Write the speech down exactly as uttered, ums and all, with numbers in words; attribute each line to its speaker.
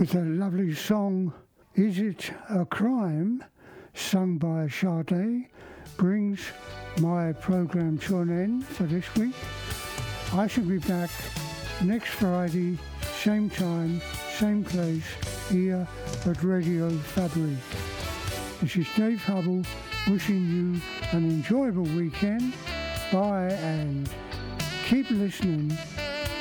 Speaker 1: with a lovely song, Is It a Crime, sung by Sade, brings my programme to an end for this week. I shall be back next Friday, same time, same place, here at Radio Fabri. This is Dave Hubble wishing you an enjoyable weekend. Bye and keep listening